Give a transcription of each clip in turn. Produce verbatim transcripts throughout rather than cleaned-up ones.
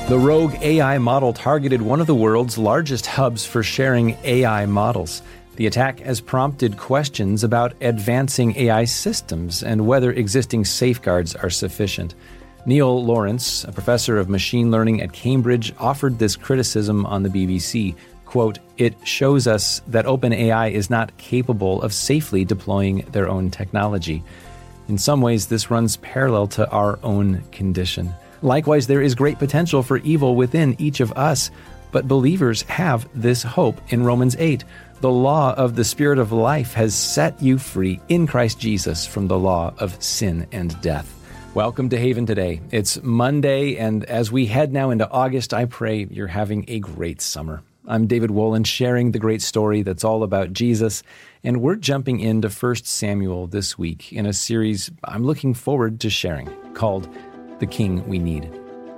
The Rogue A I model targeted one of the world's largest hubs for sharing A I models. The attack has prompted questions about advancing A I systems and whether existing safeguards are sufficient. Neil Lawrence, a professor of machine learning at Cambridge, offered this criticism on the B B C. Quote, "It shows us that OpenAI is not capable of safely deploying their own technology. In some ways, this runs parallel to our own condition. Likewise, there is great potential for evil within each of us, but believers have this hope in Romans eight. The law of the Spirit of life has set you free in Christ Jesus from the law of sin and death." Welcome to Haven Today. It's Monday, and as we head now into August, I pray you're having a great summer. I'm David Wolin, sharing the great story that's all about Jesus, and we're jumping into First Samuel this week in a series I'm looking forward to sharing called The King We Need.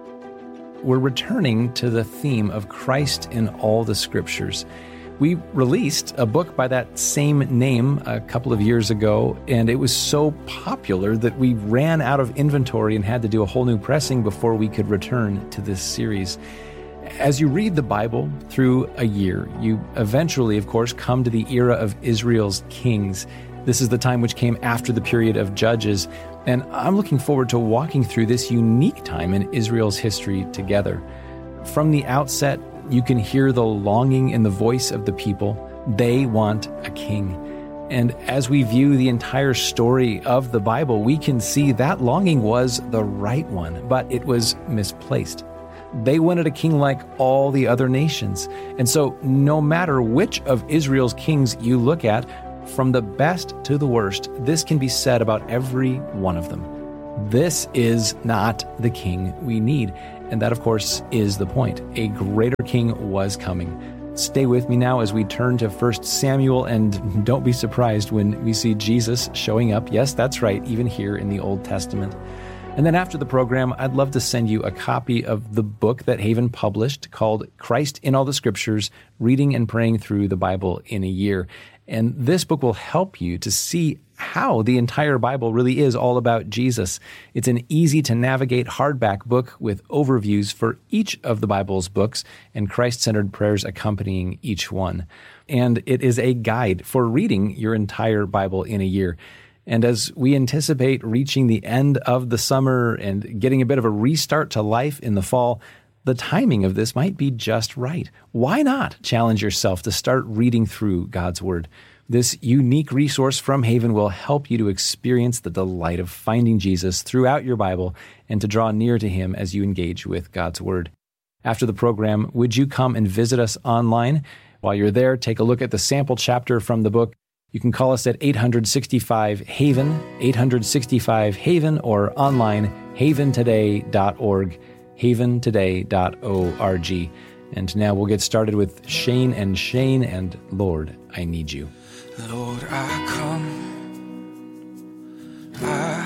We're returning to the theme of Christ in all the Scriptures. We released a book by that same name a couple of years ago, and it was so popular that we ran out of inventory and had to do a whole new pressing before we could return to this series. As you read the Bible through a year, you eventually, of course, come to the era of Israel's kings. This is the time which came after the period of Judges, and I'm looking forward to walking through this unique time in Israel's history together. From the outset, you can hear the longing in the voice of the people. They want a king. And as we view the entire story of the Bible, we can see that longing was the right one, but it was misplaced. They wanted a king like all the other nations. And so no matter which of Israel's kings you look at, from the best to the worst, this can be said about every one of them. This is not the king we need. And that, of course, is the point. A greater king was coming. Stay with me now as we turn to First Samuel, and don't be surprised when we see Jesus showing up. Yes, that's right, even here in the Old Testament. And then after the program, I'd love to send you a copy of the book that Haven published called Christ in All the Scriptures, Reading and Praying Through the Bible in a Year. And this book will help you to see how the entire Bible really is all about Jesus. It's an easy-to-navigate hardback book with overviews for each of the Bible's books and Christ-centered prayers accompanying each one. And it is a guide for reading your entire Bible in a year. And as we anticipate reaching the end of the summer and getting a bit of a restart to life in the fall, the timing of this might be just right. Why not challenge yourself to start reading through God's Word? This unique resource from Haven will help you to experience the delight of finding Jesus throughout your Bible and to draw near to Him as you engage with God's Word. After the program, would you come and visit us online? While you're there, take a look at the sample chapter from the book. You can call us at eight hundred sixty-five HAVEN, eight hundred sixty-five HAVEN, or online, haven today dot org, haven today dot org. And now we'll get started with Shane and Shane and Lord, I Need You. Lord, I come, I